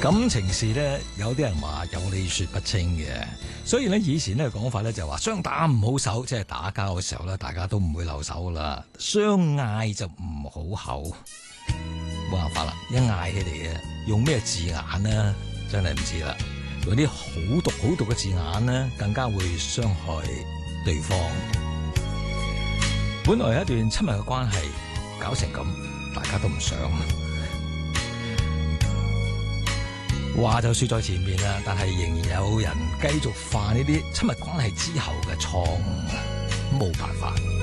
感情事咧，有啲人話有理說不清嘅，所以咧以前咧講法咧就話雙打唔好手，即係打交嘅時候咧，大家都唔會留手啦。相嗌就唔好口，冇辦法啦，一嗌起嚟嘅，用咩字眼呢？真係唔知啦。用啲好毒嘅字眼呢，更加會傷害對方。本來有一段親密嘅關係，搞成咁，大家都唔想。話就說在前面啦，但係仍然有人繼續犯呢啲親密關係之後嘅錯誤，冇辦法。